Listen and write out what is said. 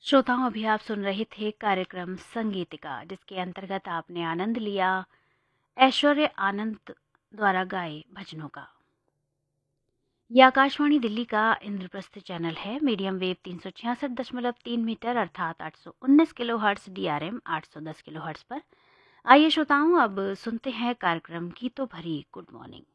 श्रोताओं, अभी आप सुन रहे थे कार्यक्रम संगीतिका, जिसके अंतर्गत आपने आनंद लिया ऐश्वर्य आनंद द्वारा गाए भजनों का। यह आकाशवाणी दिल्ली का इंद्रप्रस्थ चैनल है। मीडियम वेव 366.3 मीटर अर्थात 819 kilo hertz, DRM 810 kilo hertz पर। आइए श्रोताओं, अब सुनते हैं कार्यक्रम गीतों भरी गुड मॉर्निंग।